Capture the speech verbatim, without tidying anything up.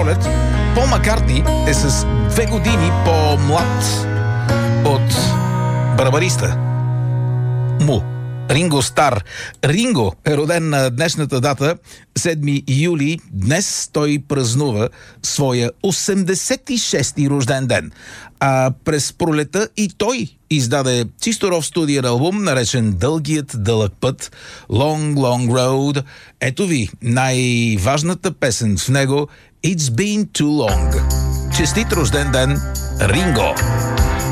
пролет. Пол Маккартни е с две години по-млад от барабариста му Ринго Стар. Ринго е роден на днешната дата, седми юли. Днес той празнува своя осемдесет и шести рожден ден. А през пролета и той издаде чисто ров студиен албум, наречен Дългият дълъг път, Long Long Road. Ето ви най-важната песен в него, It's Been Too Long. Честит рожден ден, Ринго!